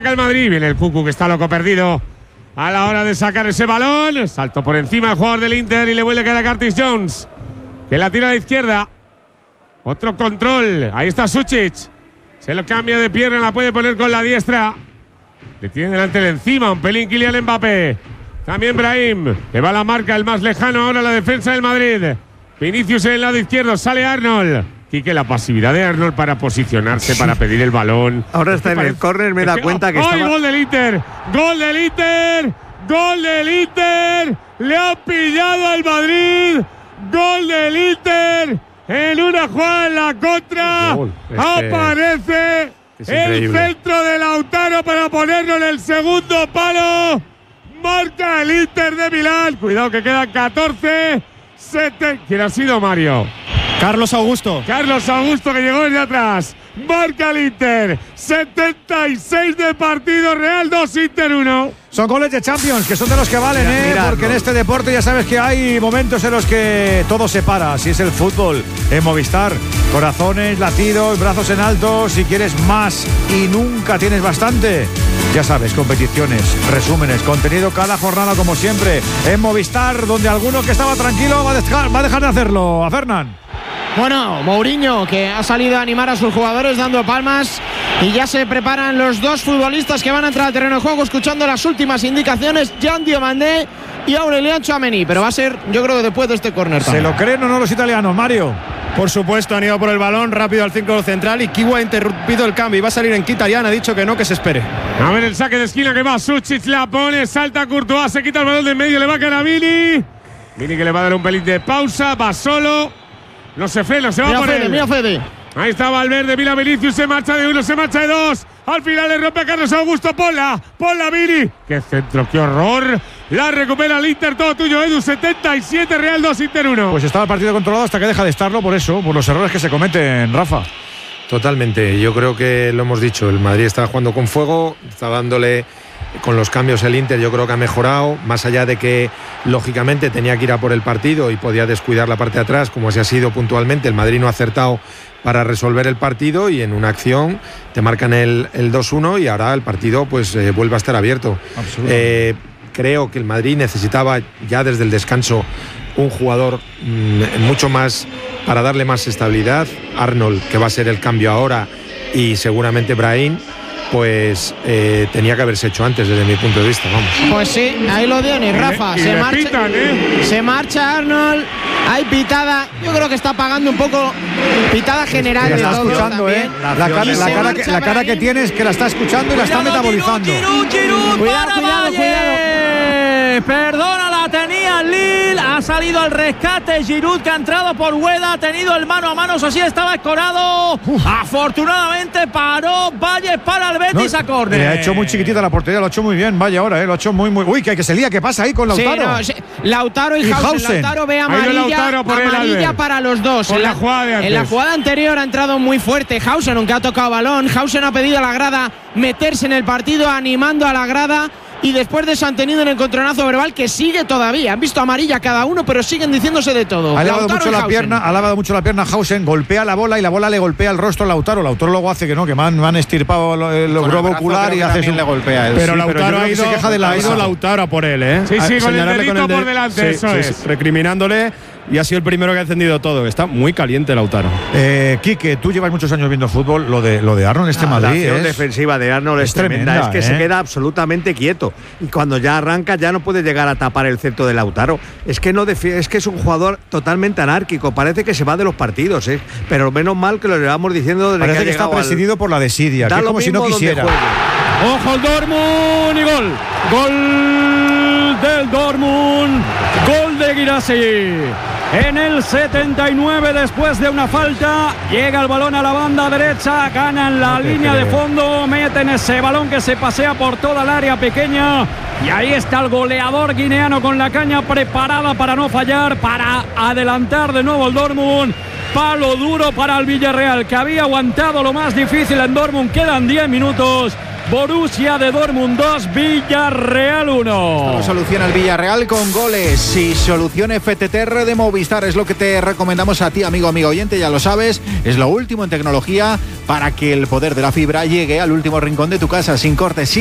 El Madrid, viene el Cucu que está loco perdido a la hora de sacar ese balón. Salto por encima el jugador del Inter y le vuelve a quedar a Curtis Jones, que la tira a la izquierda. Otro control, ahí está Sučić. Se lo cambia de pierna, la puede poner con la diestra. Le tiene delante de encima un pelín Kylian Mbappé. También Brahim, que va a la marca, el más lejano ahora la defensa del Madrid. Vinicius en el lado izquierdo, sale Arnold. Quique, la pasividad de Arnold para posicionarse, para pedir el balón. Ahora está en el córner, me da cuenta que estaba… estaba… ¡Gol del Inter! ¡Gol del Inter! ¡Gol del Inter! ¡Le ha pillado al Madrid! ¡Gol del Inter! En una jugada en la contra. Aparece el centro de Lautaro para ponerlo en el segundo palo. Marca el Inter de Milán. Cuidado que quedan 14. ¿Quién ha sido, Mario? Carlos Augusto. Carlos Augusto, que llegó desde atrás. Marca el Inter. 76 de partido, Real 2, Inter 1. Son goles de Champions, que son de los que valen, porque en este deporte ya sabes que hay momentos en los que todo se para. Así es el fútbol en Movistar. Corazones, latidos, brazos en alto. Si quieres más y nunca tienes bastante, ya sabes, competiciones, resúmenes, contenido cada jornada como siempre. En Movistar, donde alguno que estaba tranquilo va a dejar de hacerlo. A Fernán. Bueno, Mourinho, que ha salido a animar a sus jugadores dando palmas, y ya se preparan los dos futbolistas que van a entrar al terreno de juego, escuchando las últimas indicaciones, Jean Diomandé y Aurelian Tchouaméni, pero va a ser, yo creo, después de este córner. ¿Se lo creen o no los italianos, Mario? Por supuesto, han ido por el balón rápido al círculo central y Kiwa ha interrumpido el cambio y va a salir en Mkhitaryan, ha dicho que no, que se espere. A ver el saque de esquina que va Sučić, la pone, salta Courtois, se quita el balón de en medio, le va a caer a Vini. Vini que le va a dar un pelín de pausa, va solo. No se frena, se va por él. Mira Fede. Ahí está Valverde, mira Vinicius, se marcha de uno, se marcha de dos. Al final le rompe a Carlos Augusto, ponla Vini. ¡Qué centro, qué horror! La recupera el Inter, todo tuyo, Edu. 77, Real 2, Inter 1. Pues estaba el partido controlado hasta que deja de estarlo, por eso, por los errores que se cometen, Rafa. Totalmente, yo creo que lo hemos dicho, el Madrid está jugando con fuego, está dándole con los cambios el Inter, yo creo que ha mejorado, más allá de que lógicamente tenía que ir a por el partido y podía descuidar la parte de atrás, como así ha sido puntualmente. El Madrid no ha acertado para resolver el partido y en una acción te marcan el 2-1 y ahora el partido pues vuelve a estar abierto. Creo que el Madrid necesitaba ya desde el descanso un jugador mucho más para darle más estabilidad. Arnold, que va a ser el cambio ahora, y seguramente Brahim, pues tenía que haberse hecho antes desde mi punto de vista, vamos. Pues sí, ahí lo tiene, Rafa. Se marcha Arnold. Hay pitada, yo creo que está pagando un poco pitada general de está todo escuchando, también. La cara que tiene es que la está escuchando y la está metabolizando. Cuidado. Perdona, la tenía Lille, ha salido al rescate Giroud, que ha entrado por Ueda, ha tenido el mano a mano, así estaba escorado. Afortunadamente paró Valles para el Betis a córner. Le ha hecho muy chiquitita la portería, lo ha hecho muy bien, vaya ahora, lo ha hecho muy. Uy, que se lía, ¿qué pasa ahí con Lautaro? Lautaro y Hausen. Lautaro ve amarilla para los dos. En la jugada anterior ha entrado muy fuerte Hausen, aunque ha tocado balón. Hausen ha pedido a la grada meterse en el partido, animando a la grada. Y después de eso han tenido un encontronazo verbal que sigue todavía. Han visto amarilla cada uno, pero siguen diciéndose de todo. Ha lavado mucho la pierna Hausen, golpea la bola y la bola le golpea el rostro a Lautaro. Lautaro luego hace que no, que me han estirpado el globo ocular y hace sin le golpea él. Pero Lautaro ha ido Lautaro a por él, ¿eh? Sí, con el dedito por delante, eso es. Recriminándole. Y ha sido el primero que ha encendido todo. Está muy caliente Lautaro. Quique, tú llevas muchos años viendo fútbol. Lo de Arnold Madrid. La acción defensiva de Arnold es tremenda. Es que se queda absolutamente quieto. Y cuando ya arranca, ya no puede llegar a tapar el centro de Lautaro. Es que es un jugador totalmente anárquico. Parece que se va de los partidos, ¿eh? Pero menos mal que lo llevamos diciendo desde Parece que está presidido por la desidia. Que es como si no quisiera. Ojo el Dortmund y gol. Gol del Dortmund. Gol de Guirassy. En el 79, después de una falta, llega el balón a la banda derecha, ganan la línea de fondo, meten ese balón que se pasea por toda el área pequeña y ahí está el goleador guineano con la caña preparada para no fallar, para adelantar de nuevo el Dortmund. Palo duro para el Villarreal, que había aguantado lo más difícil en Dortmund. Quedan 10 minutos. Borussia de Dortmund 2, Villarreal 1. Lo soluciona el Villarreal con goles y solución FTTR de Movistar. Es lo que te recomendamos a ti, amigo oyente, ya lo sabes. Es lo último en tecnología para que el poder de la fibra llegue al último rincón de tu casa sin cortes.